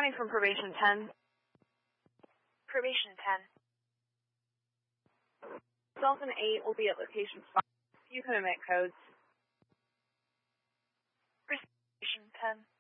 Responding from probation 10. Probation 10. Dolphin 8 will be at location 5. You can emit codes. Probation 10.